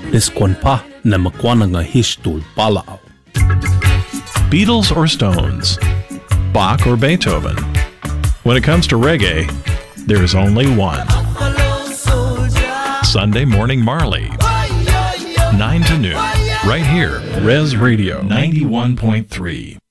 Iskwanpa na makwana nga histul palao. Beatles or Stones? Bach or Beethoven? When it comes to reggae, there's only one. Sunday Morning Marley, 9 to noon, right here, Res Radio 91.3.